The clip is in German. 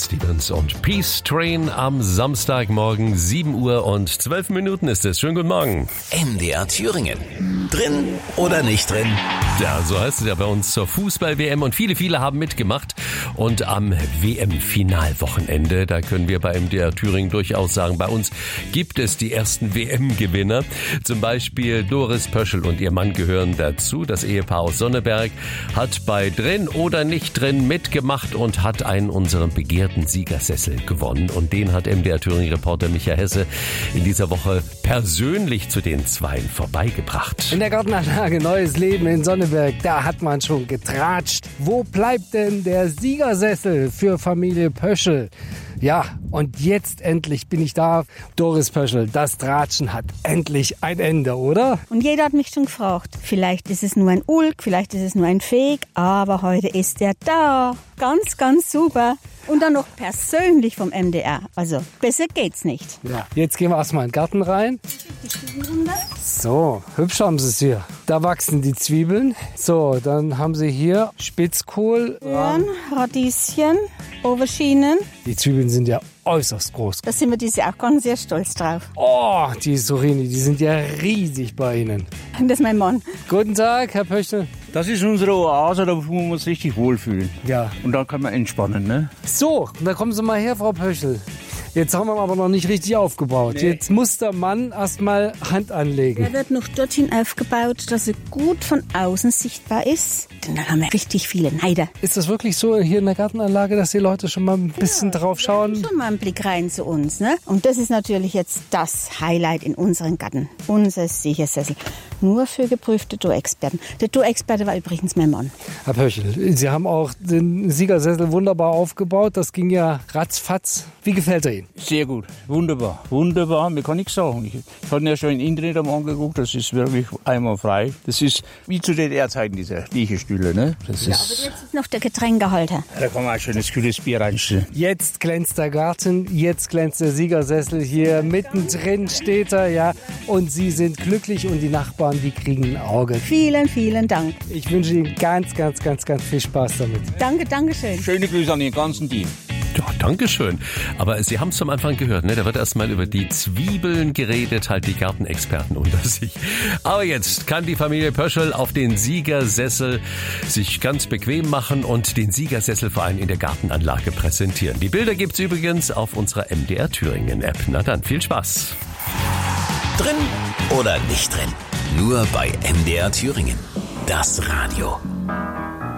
Stevens und Peace Train am Samstagmorgen, 7 Uhr und 12 Minuten ist es. Schönen guten Morgen. MDR Thüringen. Drin oder nicht drin? Ja, so heißt es ja bei uns zur Fußball-WM und viele haben mitgemacht. Und am WM-Finalwochenende, da können wir bei MDR Thüringen durchaus sagen, bei uns gibt es die ersten WM-Gewinner. Zum Beispiel Doris Pöschel und ihr Mann gehören dazu. Das Ehepaar aus Sonneberg hat bei Drin oder nicht drin mitgemacht und hat einen unseren begehrten Siegersessel gewonnen. Und den hat MDR Thüringen-Reporter Michael Hesse in dieser Woche persönlich zu den Zweien vorbeigebracht. In der Gartenanlage Neues Leben in Sonneberg, da hat man schon getratscht. Wo bleibt denn der Siegersessel für Familie Pöschel? Ja, und jetzt endlich bin ich da. Doris Pöschel, das Tratschen hat endlich ein Ende, oder? Und jeder hat mich schon gefragt. Vielleicht ist es nur ein Ulk, vielleicht ist es nur ein Fake, aber heute ist er da. Ganz super. Und dann noch persönlich vom MDR. Also besser geht's nicht. Ja, jetzt gehen wir erstmal in den Garten rein. So, hübsch haben sie es hier. Da wachsen die Zwiebeln. So, dann haben sie hier Spitzkohl. Radieschen, Auberginen. Die Zwiebeln sind ja äußerst groß. Da sind wir dieses Jahr auch ganz sehr stolz drauf. Oh, die Zucchini, die sind ja riesig bei Ihnen. Das ist mein Mann. Guten Tag, Herr Pöschel. Das ist unsere Oase, da wo wir uns richtig wohlfühlen. Ja. Und da kann man entspannen, ne? So, da kommen Sie mal her, Frau Pöschel. Jetzt haben wir aber noch nicht richtig aufgebaut. Nee. Jetzt muss der Mann erstmal Hand anlegen. Der wird noch dorthin aufgebaut, dass er gut von außen sichtbar ist. Denn dann haben wir richtig viele Neider. Ist das wirklich so hier in der Gartenanlage, dass die Leute schon mal ein bisschen drauf schauen? Schon mal einen Blick rein zu uns, ne? Und das ist natürlich jetzt das Highlight in unserem Garten. Unser Siegersessel. Nur für geprüfte Duo-Experten. Der Duo-Experte war übrigens mein Mann. Herr Pöschel, Sie haben auch den Siegersessel wunderbar aufgebaut. Das ging ja ratzfatz. Wie gefällt er Ihnen? Sehr gut, wunderbar, mir kann nichts sagen. Ich habe ja schon im Internet am angeguckt, das ist wirklich einwandfrei. Das ist wie zu DDR-Zeiten, diese Liegestühle, ne? Das Ja, aber jetzt ist noch der Getränkehalter. Da kann man ein schönes kühles Bier reinstellen. Jetzt glänzt der Garten, jetzt glänzt der Siegersessel hier. Mittendrin steht er, ja. Und Sie sind glücklich und die Nachbarn, die kriegen ein Auge. Vielen Dank. Ich wünsche Ihnen ganz viel Spaß damit. Danke schön. Schöne Grüße an den ganzen Team. Ja, danke schön. Aber Sie haben es am Anfang gehört, ne? Da wird erstmal über die Zwiebeln geredet, halt die Gartenexperten unter sich. Aber jetzt kann die Familie Pöschel auf den Siegersessel sich ganz bequem machen und den Siegersessel vor allem in der Gartenanlage präsentieren. Die Bilder gibt's übrigens auf unserer MDR Thüringen App. Na dann, viel Spaß. Drin oder nicht drin? Nur bei MDR Thüringen. Das Radio.